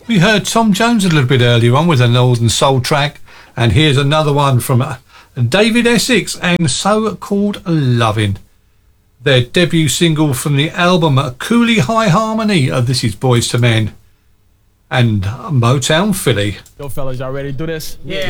We heard Tom Jones a little bit earlier on with a Northern Soul track, and here's another one from David Essex and So Called Lovin', their debut single from the album Cooley High Harmony. This is Boys to Men and Motown Philly. Yo, fellas, y'all ready to do this? Yeah.